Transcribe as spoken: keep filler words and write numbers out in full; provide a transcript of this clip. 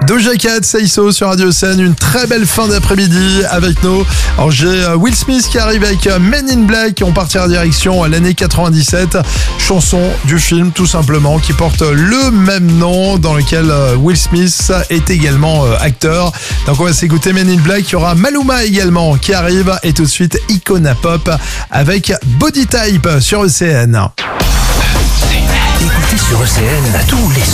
Doja Cat, Say So sur Radio Scène, une très belle fin d'après-midi avec nous. Alors j'ai Will Smith qui arrive avec Men in Black, on partira direction à l'année quatre-vingt-dix-sept, chanson du film tout simplement qui porte le même nom, dans lequel Will Smith est également acteur. Donc on va s'écouter Men in Black, il y aura Maluma également qui arrive et tout de suite Icona Pop avec Body Type sur E C N. Écoutez sur E C N tous les